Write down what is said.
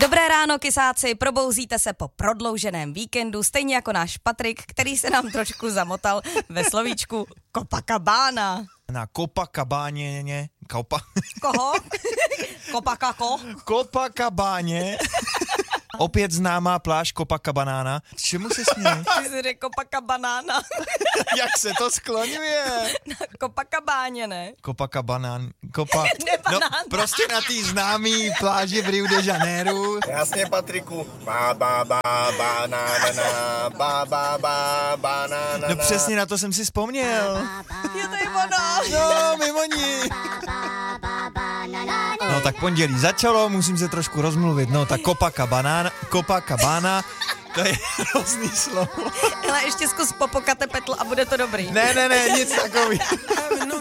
Dobré ráno, kysáci, probouzíte se po prodlouženém víkendu, stejně jako náš Patrik, který se nám trošku zamotal ve slovíčku Copacabana. Na Copacabáně, Koho? Kopakako? Copacabáně, opět známá pláž Copacabana. Čemu se směješ? Ty jsi řekl Copacabanána. Jak se to skloňuje? Na Copacabáně, ne? No, prostě na té známý pláži v Rio de Janeiro. Jasně, Patriku. Banana. No přesně na to jsem si vzpomněl. Jo, to je ono. No, mimo ní. No tak pondělí začalo, musím se trošku rozmluvit. No tak Copacabana, to je hrozný slovo. Ale ještě zkus popokate petl a bude to dobrý. Ne, nic takový.